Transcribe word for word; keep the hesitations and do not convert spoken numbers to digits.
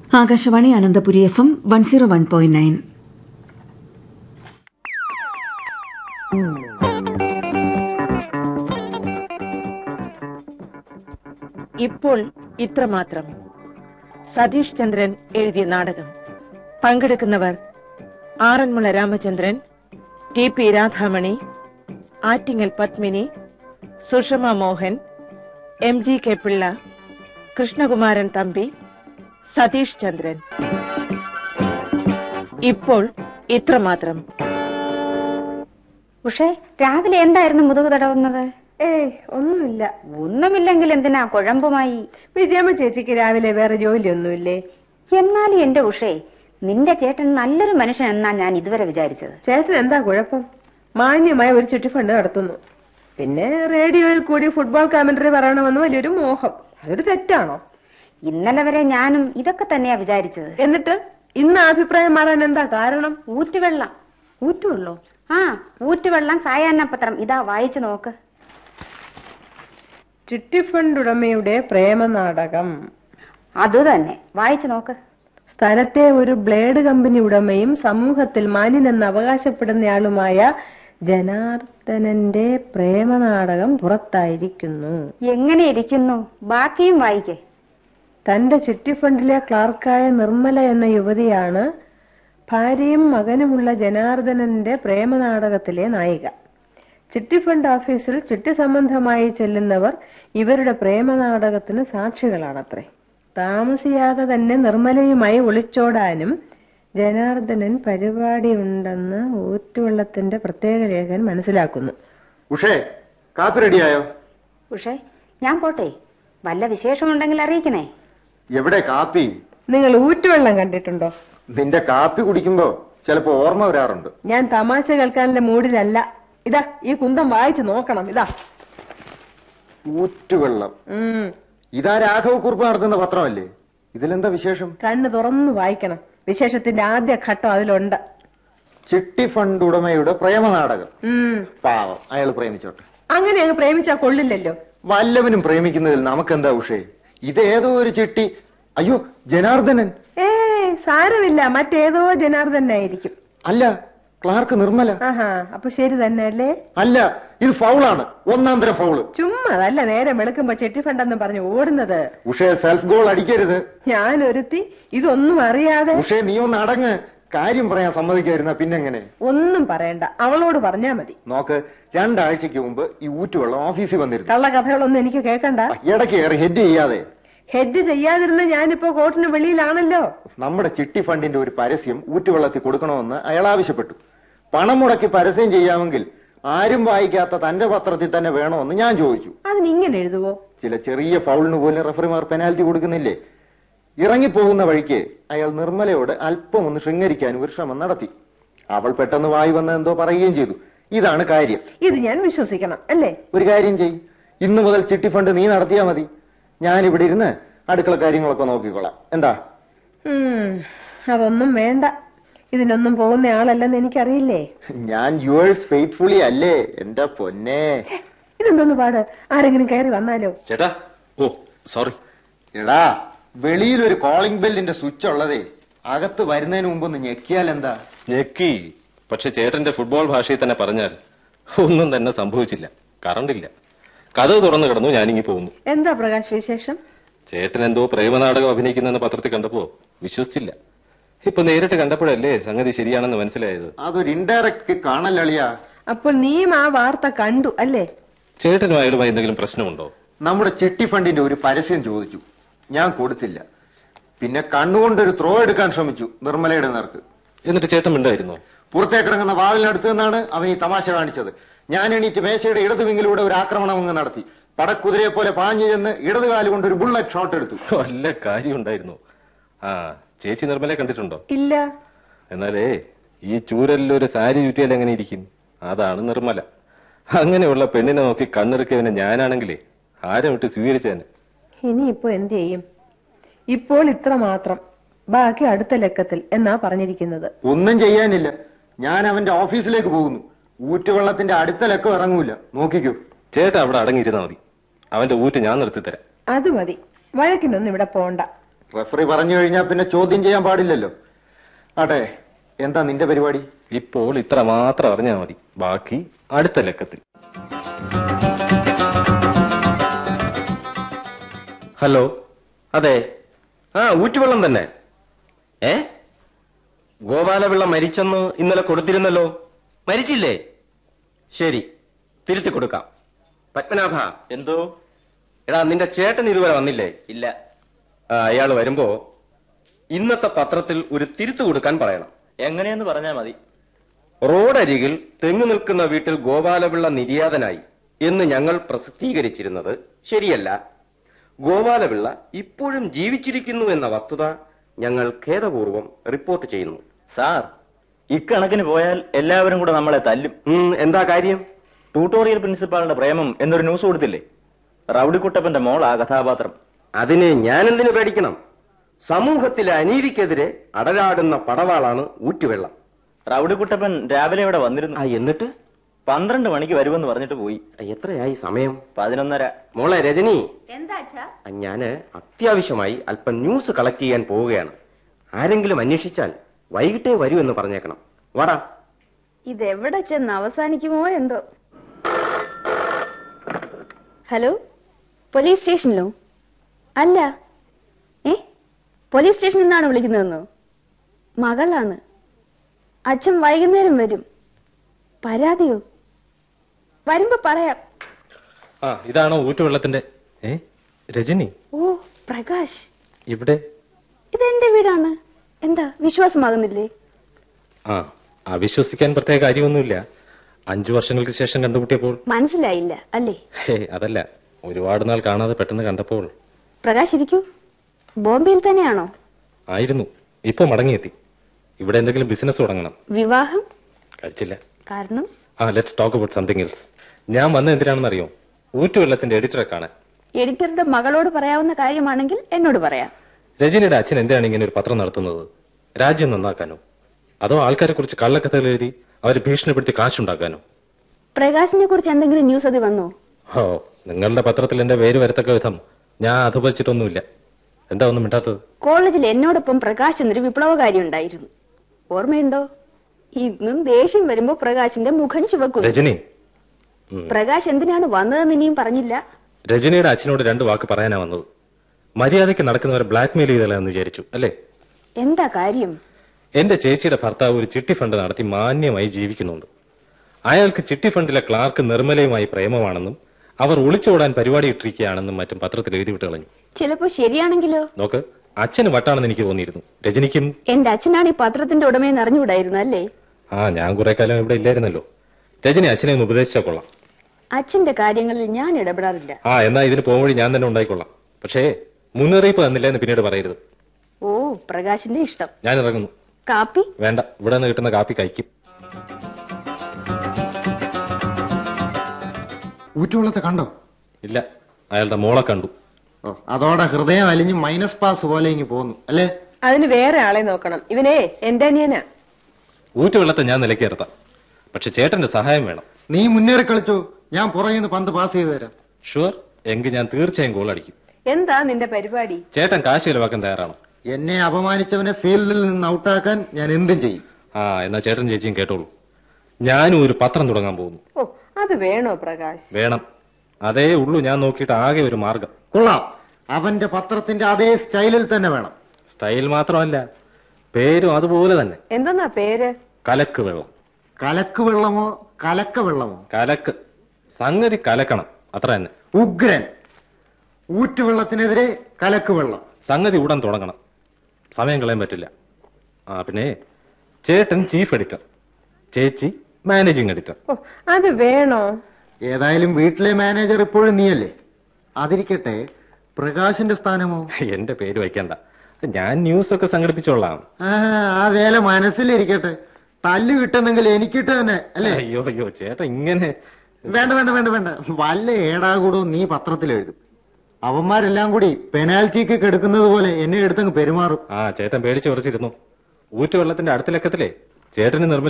Akashvani Ananthapuri F M one zero one point nine. ഇപ്പോൾ ഇത്രമാത്രം. സതീഷ് ചന്ദ്രൻ എഴുതിയ നാടകം. പങ്കെടുക്കുന്നവർ Aranmula Ramachandran, T P Radhamani, Attingal Padmini, Sushma Mohan, M G K Pillai, Krishnakumaran Thampi, Satheesh Chandran. ഇപ്പോൾ ഇത്രമാത്രം. പക്ഷേ രാവിലെ എന്തായിരുന്നു മുതുകു തടവുന്നത്? ഏയ് ഒന്നുമില്ല. ഒന്നുമില്ലെങ്കിൽ എന്തിനാ കുഴമ്പുമായി? വിജയമ്മ ചേച്ചിക്ക് രാവിലെ വേറെ ജോലിയൊന്നുമില്ലേ? എന്നാലും എന്റെ ഉഷേ, നിന്റെ ചേട്ടൻ നല്ലൊരു മനുഷ്യൻ എന്നാ ഞാൻ ഇതുവരെ വിചാരിച്ചത്. ചേട്ടൻ എന്താ കുഴപ്പം? മാന്യമായ ഒരു ചുറ്റിഫണ്ട് നടത്തുന്നു. പിന്നെ റേഡിയോയിൽ കൂടി ഫുട്ബോൾ കമന്ററി പറയണമെന്ന് വലിയൊരു മോഹം. അതൊരു തെറ്റാണോ? ഇന്നലെ വരെ ഞാനും ഇതൊക്കെ തന്നെയാ വിചാരിച്ചത്. എന്നിട്ട് ഇന്ന് അഭിപ്രായം മാറാൻ എന്താ കാരണം? ഊറ്റുവെള്ളം. ഊറ്റുവെള്ളോ? ആ, ഊറ്റുവെള്ളം സായാഹ്ന പത്രം. ഇതാ വായിച്ചു നോക്ക്. ചിട്ടിഫണ്ട് ഉടമയുടെ പ്രേമനാടകം. അത് തന്നെ, വായിച്ചു നോക്ക്. സ്ഥലത്തെ ഒരു ബ്ലേഡ് കമ്പനി ഉടമയും സമൂഹത്തിൽ മാന്യനെന്ന് അവകാശപ്പെടുന്നയാളുമായ ജനാർദ്ദനന്റെ പ്രേമനാടകം പുറത്തായിരിക്കുന്നു. എങ്ങനെ ഇരിക്കുന്നു? ബാക്കിയും വായിക്കേ. തന്റെ ചിട്ടിഫണ്ടിലെ ക്ലാർക്കായ നിർമ്മല എന്ന യുവതിയാണ് ഭാര്യയും മകനുമുള്ള ജനാർദ്ദനന്റെ പ്രേമനാടകത്തിലെ നായിക. ചിട്ടിഫണ്ട് ഓഫീസിൽ ചിട്ടി സംബന്ധമായി ചെല്ലുന്നവർ ഇവരുടെ പ്രേമനാടകത്തിന് സാക്ഷികളാണത്രേ. താമസിയാതെ തന്നെ നിർമ്മലയുമായി ഒളിച്ചോടാനും ജനാർദ്ദനൻ പരിപാടിയുണ്ടെന്ന് ഊറ്റുവെള്ളത്തിന്റെ പ്രത്യേക ലേഖൻ മനസ്സിലാക്കുന്നു. ഉഷേ, കാപ്പി റെഡിയായോ? ഉഷേ, ഞാൻ പോട്ടെ. വല്ല വിശേഷമുണ്ടെങ്കിൽ അറിയിക്കണേ. എവിടെ കാപ്പി? നിങ്ങൾ ഊറ്റുവെള്ളം കണ്ടിട്ടുണ്ടോ? നിന്റെ കാപ്പി കുടിക്കുമ്പോ ചിലപ്പോ ഓർമ്മ വരാറുണ്ട്. ഞാൻ തമാശ കേൾക്കാനുള്ള മൂഡിലല്ല. ഇതാ ഈ കുന്തം വായിച്ചു നോക്കണം. ഇതാ ഊറ്റുവെള്ളം. ഇതാ രാഘവക്കുറിപ്പ് നടത്തുന്ന പത്രമല്ലേ? ഇതിലെന്താ വിശേഷം? കണ്ണ് തുറന്നു വായിക്കണം. വിശേഷത്തിന്റെ ആദ്യ ഘട്ടം അതിലുണ്ട്. ചിട്ടി ഫണ്ട് ഉടമയുടെ പ്രേമനാടകം. പാവം, അയാൾ പ്രേമിച്ചോട്ടെ. അങ്ങനെ അങ്ങ് പ്രേമിച്ചാ കൊള്ളില്ലല്ലോ. വല്ലവനും പ്രേമിക്കുന്നതിൽ നമുക്കെന്താ ഉഷേ? ഇതേതോ ഒരു ചിട്ടി. അയ്യോ, ജനാർദ്ദനൻ. ഏ സാരമില്ല, മറ്റേതോ ജനാർദ്ദനായിരിക്കും. അല്ല, ക്ലാർക്ക് നിർമ്മല. ആഹാ, അപ്പൊ ശരി തന്നെ അല്ലേ? അല്ല, ഇത് ഫൗളാണ്, ഒന്നാം തരം ഫൗള്. ചുമ്മാ അതല്ല നേരം വെളുക്കുമ്പോ ചിട്ടി ഫണ്ടെന്ന് പറഞ്ഞു ഓടുന്നത്. ഉഷേ, സെൽഫ് ഗോൾ അടിക്കരുത്. ഞാൻ ഒരുത്തി ഇതൊന്നും അറിയാതെ. ഉഷേ, നീ ഒന്ന് അടങ്ങ്. കാര്യം പറയാൻ സമ്മതിക്കായിരുന്ന പിന്നെങ്ങനെ? ഒന്നും പറയണ്ട, അവളോട് പറഞ്ഞാ മതി. നോക്ക്, രണ്ടാഴ്ചക്ക് മുമ്പ് ഈ ഊറ്റുവെള്ളം ഓഫീസിൽ വന്നിരുന്നു. കള്ള കഥകളൊന്നും എനിക്ക് കേൾക്കണ്ട. ഇടയ്ക്ക് കയറി ഹെഡ് ചെയ്യാതെ. ഹെഡ് ചെയ്യാതിരുന്ന ഞാനിപ്പോ കോർട്ടിന് വെളിയിലാണല്ലോ. നമ്മുടെ ചിട്ടി ഫണ്ടിന്റെ ഒരു പരസ്യം ഊറ്റുവെള്ളത്തിൽ കൊടുക്കണമെന്ന് അയാൾ ആവശ്യപ്പെട്ടു. പണം മുടക്കി പരസ്യം ചെയ്യാമെങ്കിൽ ആരും വായിക്കാത്ത തന്റെ പത്രത്തിൽ തന്നെ വേണമെന്ന് ഞാൻ ചോദിച്ചു. അതിനിങ്ങനെ എഴുതുവോ? ചില ചെറിയ ഫൗളിന് പോലും റഫറിമാർ പെനാൽറ്റി കൊടുക്കുന്നില്ലേ? ഇറങ്ങിപ്പോകുന്ന വഴിക്ക് അയാൾ നിർമ്മലയോട് അല്പം ഒന്ന് ശൃംഗരിക്കാനും ഒരു ശ്രമം നടത്തി. അവൾ പെട്ടെന്ന് വായി വന്ന് എന്തോ പറയുകയും ചെയ്തു. ഇതാണ് കാര്യം. ഇത് ഞാൻ വിശ്വസിക്കണം അല്ലേ? ഒരു കാര്യം ചെയ്, ഇന്നു മുതൽ ചിട്ടി ഫണ്ട് നീ നടത്തിയാ മതി. ഞാൻ ഇവിടെ ഇരുന്ന് അടുക്കള കാര്യങ്ങളൊക്കെ നോക്കിക്കൊള്ളാം. എന്താ? അതൊന്നും വേണ്ട. ഇതിനൊന്നും പോകുന്ന ആളല്ലെന്ന് എനിക്കറിയില്ലേ. ഞാൻ യുവേഴ്സ് ഫെയ്ത്ത്ഫുള്ളി അല്ലേ എന്റെ പൊന്നെ. ഇതെന്തോന്ന് പാട്? ആരെങ്കിലും കയറി വന്നാലോ? ചേട്ടാ, ഓ സോറി. എടാ, വെളിയിൽ ഒരു കോളിംഗ് ബെല്ലിന്റെ സ്വിച്ച് ഉള്ളതേ. അകത്ത് വരുന്നതിന് മുമ്പ് ഒന്ന് ഞെക്കിയാൽ എന്താ? ഞെക്കി. പക്ഷെ ചേട്ടന്റെ ഫുട്ബോൾ ഭാഷയിൽ തന്നെ പറഞ്ഞാൽ ഒന്നും തന്നെ സംഭവിച്ചില്ല. കറണ്ടില്ല. കഥ തുറന്നു കിടന്നു. ഞാനിങ്ങി പോകുന്നു. എന്താ പ്രകാശ് വിശേഷം? ചേട്ടൻ എന്തോ പ്രേമനാടകം അഭിനയിക്കുന്ന പത്രത്തിൽ കണ്ടപ്പോ വിശ്വസിച്ചില്ല. ഇപ്പൊ നേരിട്ട് കണ്ടപ്പോഴല്ലേ സംഗതി ശരിയാണെന്ന് മനസ്സിലായത്. അതൊരു ഇൻഡയറക്റ്റ് കാണലളിയാ. അപ്പോൾ നീയും ആ വാർത്ത കണ്ടു അല്ലേ? ചേട്ടനും അയാളുമായി എന്തെങ്കിലും പ്രശ്നമുണ്ടോ? നമ്മുടെ ചിട്ടി ഫണ്ടിന്റെ ഒരു പരസ്യം ചോദിച്ചു, ഞാൻ കൊടുത്തില്ല. പിന്നെ കണ്ണുകൊണ്ടൊരു ത്രോ എടുക്കാൻ ശ്രമിച്ചു നിർമ്മലയുടെ നേർക്ക്. എന്നിട്ട് ചേട്ടൻ മിണ്ടായിരുന്നോ? പുറത്തേക്കിറങ്ങുന്ന വാതിലിനടുത്ത് നിന്നാണ് അവൻ ഈ തമാശ കാണിച്ചത്. ഞാൻ എണീറ്റ് മേശയുടെ ഇടതു വിങ്ങിലൂടെ ഒരു ആക്രമണം അങ്ങ് നടത്തി. പടക്കുതിരയെ പോലെ പാഞ്ഞു ചെന്ന് ഇടതു കാല് കൊണ്ട് ഒരു ബുള്ളറ്റ് ഷോട്ട് എടുത്തു. വല്ല കാര്യം ഉണ്ടായിരുന്നു. ആ, ചേച്ചി നിർമ്മലയെ കണ്ടിട്ടുണ്ടോ? ഇല്ല. എന്നാലേ ഈ ചൂരലിൽ ഒരു സാരി ചുറ്റിയാൽ എങ്ങനെ ഇരിക്കും? അതാണ് നിർമ്മല. അങ്ങനെയുള്ള പെണ്ണിനെ നോക്കി കണ്ണിറുക്കിയവനെ ഞാനാണെങ്കിലേ ആരും വിട്ട് സ്വീകരിച്ചേനെ. ഇനിയിപ്പോ എന്ത് ചെയ്യും? ഇപ്പോൾ ഇത്ര മാത്രം, ബാക്കി അടുത്ത ലക്കത്തിൽ എന്നാ പറഞ്ഞിരിക്കുന്നത്. ഒന്നും ചെയ്യാനില്ല. ഞാൻ അവന്റെ ഓഫീസിലേക്ക് പോകുന്നു. ഊറ്റുവെള്ളത്തിന്റെ അടുത്ത ലക്കം ഇറങ്ങൂല. നോക്കിക്കോ. ചേട്ടാ അവിടെ അടങ്ങിയിരുന്നാ മതി. അവന്റെ ഊറ്റ് ഞാൻ നിർത്തിത്തരാം. അത് മതി. വഴക്കിനൊന്നും ഇവിടെ പോണ്ട. റഫറി പറഞ്ഞു കഴിഞ്ഞാൽ പിന്നെ ചോദ്യം ചെയ്യാൻ പാടില്ലല്ലോ. ആട്ടെ, എന്താ നിന്റെ പരിപാടി? ഇപ്പോൾ ഇത്ര മാത്രം അറിഞ്ഞാൽ മതി, ബാക്കി അടുത്ത ലക്കത്തിൽ. ഹലോ, അതെ, ആ ഊറ്റുവെള്ളം തന്നെ. ഏ ഗോപാലപിള്ള മരിച്ചെന്ന് ഇന്നലെ കൊടുത്തിരുന്നല്ലോ, മരിച്ചില്ലേ? ശരി, തിരുത്തി കൊടുക്കാം. പത്മനാഭ. എന്തോ? എടാ, നിന്റെ ചേട്ടൻ ഇതുവരെ വന്നില്ലേ? ഇല്ല. ആ, അയാൾ വരുമ്പോ ഇന്നത്തെ പത്രത്തിൽ ഒരു തിരുത്തു കൊടുക്കാൻ പറയണം. എങ്ങനെയെന്ന് പറഞ്ഞാൽ മതി. റോഡരികിൽ തെങ്ങു നിൽക്കുന്ന വീട്ടിൽ ഗോപാലപിള്ള നിര്യാതനായി എന്ന് ഞങ്ങൾ പ്രസിദ്ധീകരിച്ചിരുന്നത് ശരിയല്ല. ഗോപാലപിള്ള ഇപ്പോഴും ജീവിച്ചിരിക്കുന്നു എന്ന വസ്തുത ഞങ്ങൾ ഖേദപൂർവം റിപ്പോർട്ട് ചെയ്യുന്നു. സാർ, ഇക്കണക്കിന് പോയാൽ എല്ലാവരും കൂടെ നമ്മളെ തല്ലും. എന്താ കാര്യം? ട്യൂട്ടോറിയൽ പ്രിൻസിപ്പാളിന്റെ പ്രേമം എന്നൊരു ന്യൂസ് കൊടുത്തില്ലേ? റൗഡിക്കുട്ടപ്പന്റെ മോളാ കഥാപാത്രം. അതിന് ഞാൻ എന്തിനു പേടിക്കണം? സമൂഹത്തിലെ അനീതിക്കെതിരെ അടരാടുന്ന പടവാളാണ് ഊറ്റുവെള്ളം. റൗഡിക്കുട്ടപ്പൻ രാവിലെ ഇവിടെ വന്നിരുന്നു. എന്നിട്ട് പന്ത്രണ്ട് മണിക്ക് വരുമെന്ന് പറഞ്ഞിട്ട് പോയി. എത്രയായി സമയം? പതിനൊന്നര. മോളെ രജനി, എന്താ? ഞാന് അത്യാവശ്യമായി അല്പം ന്യൂസ് കളക്ട് ചെയ്യാൻ പോവുകയാണ്. ആരെങ്കിലും അന്വേഷിച്ചാൽ വൈകിട്ടേ വരൂ എന്ന് പറഞ്ഞേക്കണം. വാടാ. ഇതെവിടെ ചെന്ന് അവസാനിക്കുമോ എന്തോ. Hello, police സ്റ്റേഷനിലോ? അല്ല. ഏ പോലീസ് സ്റ്റേഷനിൽ നിന്നാണ് വിളിക്കുന്നതെന്നോ? മകളാണ്. അച്ഛൻ വൈകുന്നേരം വരും. പരാതിയോ? വരുമ്പോ പറയാം. ആ, ഇതാണോ ഊറ്റുവെള്ളത്തിന്റെ? ഏ രജനി. ഓ, പ്രകാശ് ഇവിടെ. ഇതെന്റെ വീടാണ്. എന്താ വിശ്വാസമാകുന്നില്ലേ? ആ, അവിശ്വസിക്കാൻ പ്രത്യേക കാര്യമൊന്നുമില്ല. അഞ്ചു വർഷങ്ങൾക്ക് ശേഷം കണ്ടുമുട്ടിയപ്പോൾ മനസ്സിലായില്ല അല്ലേ? ഹേ, അതല്ല, ഒരുപാട് നാൾ കാണാതെ പെട്ടെന്ന് കണ്ടപ്പോൾ. പ്രകാശ് ഇരിക്കൂ. ബോംബെയിൽ തന്നെയാണോ? ആയിരുന്നു, ഇപ്പൊ മടങ്ങിയെത്തി. ഇവിടെ എന്തെങ്കിലും ബിസിനസ് തുടങ്ങണം. വിവാഹം കഴിച്ചില്ല. കാരണം? ആ, let's talk about something else. ഞാൻ വന്നത് എന്തിനാണെന്ന് അറിയോ? ഊറ്റുവെള്ളത്തിന്റെ എഡിറ്ററെ കാണാൻ. എഡിറ്ററുടെ മകളോട് പറയാവുന്ന കാര്യമാണെങ്കിൽ എന്നോട് പറയാം. രജനിയുടെ അച്ഛൻ എന്തിനാണ് ഇങ്ങനെ ഒരു പത്രം നടത്തുന്നത്? രാജ്യം നന്നാക്കാനോ, അതോ ആൾക്കാരെ കുറിച്ച് കള്ളക്കഥകൾ എഴുതി അവരെ ഭീഷണിപ്പെടുത്തി കാശുണ്ടാക്കാനോ? പ്രകാശിനെ കുറിച്ച് എന്തെങ്കിലും ന്യൂസ് അത് വന്നോ? ഓ, നിങ്ങളുടെ പത്രത്തിൽ എന്റെ പേര് വരത്തക്ക വിധം ഞാൻ അധപതിച്ചിട്ടൊന്നുമില്ല. എന്താ ഒന്നും മിണ്ടാത്തത്? കോളേജിൽ എന്നോടൊപ്പം പ്രകാശ് എന്നൊരു വിപ്ലവകാരി ഉണ്ടായിരുന്നു. ഓർമ്മയുണ്ടോ? ഇന്നും ദേഷ്യം വരുമ്പോ പ്രകാശിന്റെ മുഖം ചുവക്കും. രജനി, പ്രകാശ് എന്തിനാണ് വന്നതെന്ന് ഇനിയും പറഞ്ഞില്ല. രജനിയുടെ അച്ഛനോട് രണ്ട് വാക്ക് പറയാനാ വന്നത്. മര്യാദയ്ക്ക് നടക്കുന്നവരെ ബ്ലാക്ക്മെയിൽ ചെയ്തല്ലെന്ന് വിചാരിച്ചു അല്ലേ? എന്താ കാര്യം? എന്റെ ചേച്ചിയുടെ ഭർത്താവ് ഒരു ചിട്ടി ഫണ്ട് നടത്തി മാന്യമായി ജീവിക്കുന്നുണ്ട്. അയാൾക്ക് ചിട്ടി ഫണ്ടിലെ ക്ലാർക്ക് നിർമ്മലയുമായി പ്രേമമാണെന്നും അവർ ഒളിച്ചോടാൻ പരിപാടി ഇട്ടിരിക്കുകയാണെന്നും മറ്റും പത്രത്തിൽ എഴുതിവിട്ട് കളഞ്ഞു. ചിലപ്പോ ശരിയാണെങ്കിലോ? നോക്ക്, അച്ഛന് വട്ടാണെന്ന് എനിക്ക് തോന്നിയിരുന്നു. രജനിക്കും. എന്റെ അച്ഛനാണ് ഈ പത്രത്തിന്റെ ഉടമയെന്ന് അറിഞ്ഞുകൂടായിരുന്നു അല്ലേ? ആ, ഞാൻ കുറെ കാലം ഇവിടെ ഇല്ലായിരുന്നല്ലോ. രജനി അച്ഛനെ ഒന്ന് ഉപദേശിച്ചാൽ കൊള്ളാം. അച്ഛന്റെ കാര്യങ്ങളിൽ ഞാൻ ഇടപെടാറില്ല. ആ, എന്നാ ഇതിന് പോകുവഴി ഞാൻ തന്നെ ഉണ്ടായിക്കൊള്ളാം. പക്ഷേ മുന്നറിയിപ്പ് തന്നില്ല എന്ന് പിന്നീട് പറയരുത്. ഓ, പ്രകാശിന്റെ ഇഷ്ടം. ഞാൻ ഇറങ്ങുന്നു. കാപ്പി വേണ്ട, ഇവിടെ നിന്ന് കിട്ടുന്ന കാപ്പി കഴിക്കും. ഊറ്റുവെള്ളത്തെ കണ്ടോ? ഇല്ല, അയാളുടെ മോളെ കണ്ടു. ഓ, അതോടെ ഹൃദയം അലിഞ്ഞ് മൈനസ് പാസ് പോലെ ഇങ്ങ് പോന്നു അല്ലേ? അതിന് വേറെ ആളെ നോക്കണം. ഇവനെ എന്റെ അനിയനാ. ഊറ്റുവെള്ളത്തെ ഞാൻ നിലയ്ക്കേർത്താം, പക്ഷെ ചേട്ടന്റെ സഹായം വേണം. നീ മുന്നേറി കളിച്ചോ, ഞാൻ പുറകിൽ നിന്ന് പന്ത് പാസ് ചെയ്തു തരാം. ഷുവർ, എങ്കിൽ ഞാൻ തീർച്ചയായും ഗോൾ അടിക്കും. എന്താ നിന്റെ പരിപാടി? ചേട്ടൻ കാശ് ചിലവാക്കാൻ തയ്യാറാണ്. എന്നെ അപമാനിച്ചവനെ ഫീൽഡിൽ നിന്ന് ഔട്ടാക്കാൻ ഞാൻ എന്തും ചെയ്യും. ആ, എന്നാ ചേട്ടൻ ചേച്ചിയും കേട്ടോളൂ. ഞാനും ഒരു പത്രം തുടങ്ങാൻ പോകുന്നു. ഓ, അത് വേണോ പ്രകാശ്? വേണം, അതേ ഉള്ളൂ. ഞാൻ നോക്കിയിട്ട് ആകെ ഒരു മാർഗം. കൊള്ളാം, അവന്റെ പത്രത്തിന്റെ അതേ സ്റ്റൈലിൽ തന്നെ വേണം. സ്റ്റൈൽ മാത്രമല്ല, പേരും അതുപോലെ തന്നെ. എന്തെന്നാ പേര്? കലക്ക് വെള്ളം. കലക്ക് വെള്ളമോ കലക്ക വെള്ളമോ? കലക്ക്. സംഗതി കലക്കണം, അത്ര തന്നെ. ഉഗ്രൻ. ഊറ്റുവെള്ളത്തിനെതിരെ കലക്ക് വെള്ളം. സംഗതി ഉടൻ തുടങ്ങണം, സമയം കളയാൻ പറ്റില്ല. ആ, പിന്നെ ചേട്ടൻ ചീഫ് എഡിറ്റർ, ചേച്ചി മാനേജിംഗ് എഡിറ്റർ. ഓ, അത് വേണോ? ഏതായാലും വീട്ടിലെ മാനേജർ ഇപ്പോഴും നീയല്ലേ. അതിരിക്കട്ടെ, പ്രകാശിന്റെ സ്ഥാനമോ? എന്റെ പേര് വയ്ക്കണ്ട, ഞാൻ ന്യൂസ് ഒക്കെ സംഘടിപ്പിച്ചോളാം. ആ, ആ വേല മനസ്സിലിരിക്കട്ടെ. തല്ല് കിട്ടുന്നെങ്കിൽ എനിക്കിട്ട് തന്നെ അല്ലേ? അയ്യോ അയ്യോ ചേട്ടൻ ഇങ്ങനെ. വേണ്ട വേണ്ട വേണ്ട വേണ്ട വല്ല ഏടാകൂടോ നീ പത്രത്തിൽ എഴുതും. അവന്മാരെല്ലാം കൂടി പെനാൽറ്റിക്ക് എടുക്കുന്നത് പോലെ എന്നെ എടുത്തങ്ങ് പെരുമാറും. ആ, ചേട്ടൻ പേടിച്ച് കുറച്ചിരുന്നു. ഊറ്റുവെള്ളത്തിന്റെ അടുത്ത ലക്കത്തിലെ ചേട്ടന് നിർമ്മല